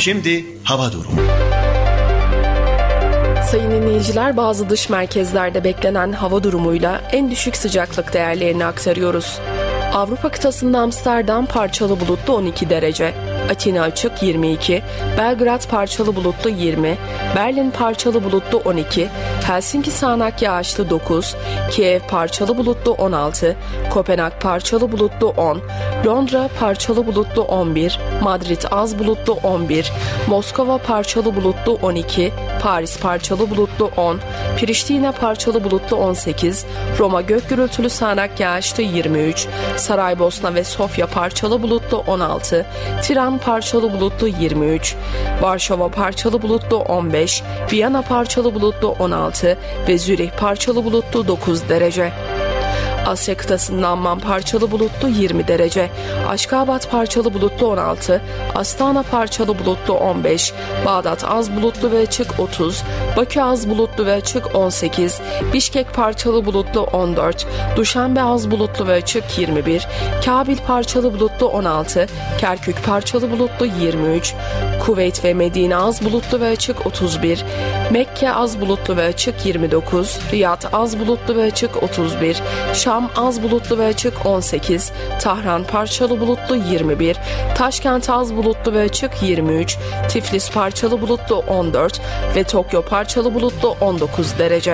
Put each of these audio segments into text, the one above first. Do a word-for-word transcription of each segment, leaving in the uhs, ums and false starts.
Şimdi hava durumu. Sayın dinleyiciler, bazı dış merkezlerde beklenen hava durumuyla en düşük sıcaklık değerlerini aktarıyoruz. Avrupa kıtasında Amsterdam parçalı bulutlu on iki derece, Atina açık yirmi iki, Belgrad parçalı bulutlu yirmi, Berlin parçalı bulutlu on iki, Helsinki sağanak yağışlı dokuz, Kiev parçalı bulutlu on altı, Kopenhag parçalı bulutlu on, Londra parçalı bulutlu on bir, Madrid az bulutlu on bir, Moskova parçalı bulutlu on iki, Paris parçalı bulutlu on, Priştine parçalı bulutlu on sekiz, Roma gök gürültülü sağanak yağışlı yirmi üç, Saraybosna ve Sofya parçalı bulutlu on altı, Tiran parçalı bulutlu yirmi üç, Varşova parçalı bulutlu on beş, Viyana parçalı bulutlu on altı ve Zürih parçalı bulutlu dokuz derece. Asya kıtasında Amman parçalı bulutlu yirmi derece, Aşkabat parçalı bulutlu on altı, Astana parçalı bulutlu on beş, Bağdat az bulutlu ve açık otuz, Bakü az bulutlu ve açık on sekiz, Bişkek parçalı bulutlu on dört, Duşanbe az bulutlu ve açık yirmi bir, Kabil parçalı bulutlu on altı, Kerkük parçalı bulutlu yirmi üç, Kuveyt ve Medine az bulutlu ve açık otuz bir, Mekke az bulutlu ve açık yirmi dokuz, Riyad az bulutlu ve açık otuz bir, Şam az bulutlu ve açık on sekiz, Tahran parçalı bulutlu yirmi bir, Taşkent az bulutlu ve açık yirmi üç, Tiflis parçalı bulutlu on dört ve Tokyo parçalı bulutlu on dokuz derece.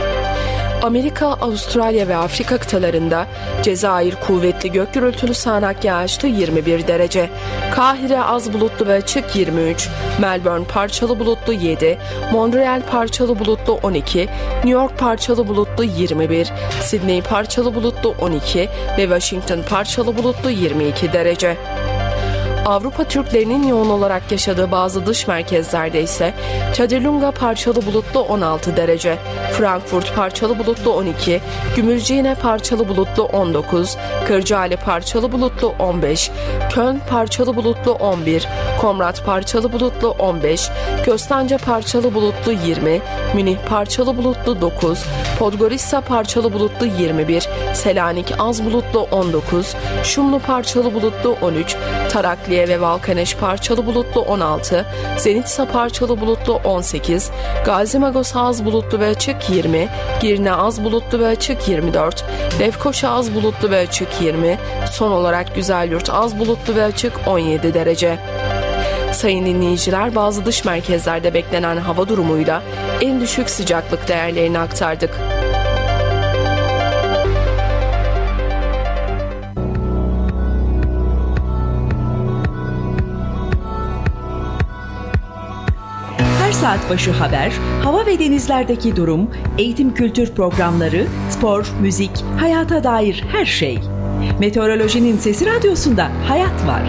Amerika, Avustralya ve Afrika kıtalarında Cezayir kuvvetli gök gürültülü sağanak yağışlı yirmi bir derece, Kahire az bulutlu ve açık yirmi üç, Melbourne parçalı bulutlu yedi, Montreal parçalı bulutlu on iki, New York parçalı bulutlu yirmi bir, Sydney parçalı bulutlu on iki ve Washington parçalı bulutlu yirmi iki derece. Avrupa Türklerinin yoğun olarak yaşadığı bazı dış merkezlerde ise Çadırlunga parçalı bulutlu on altı derece, Frankfurt parçalı bulutlu on iki, Gümülcine parçalı bulutlu on dokuz, Kırcaali parçalı bulutlu on beş, Köln parçalı bulutlu on bir, Komrat parçalı bulutlu on beş, Köstence parçalı bulutlu yirmi, Münih parçalı bulutlu dokuz, Podgorica parçalı bulutlu yirmi bir, Selanik az bulutlu on dokuz, Şumlu parçalı bulutlu on üç, Tarakliye ve Valkaneş parçalı bulutlu on altı, Zenitsa parçalı bulutlu on sekiz, Gazimagos az bulutlu ve açık yirmi, Girne az bulutlu ve açık yirmi dört, Lefkoşa az bulutlu ve açık yirmi, son olarak Güzelyurt az bulutlu ve açık on yedi derece. Sayın dinleyiciler, bazı dış merkezlerde beklenen hava durumuyla en düşük sıcaklık değerlerini aktardık. Saat başı haber, hava ve denizlerdeki durum, eğitim kültür programları, spor, müzik, hayata dair her şey. Meteorolojinin Sesi Radyosu'nda hayat var.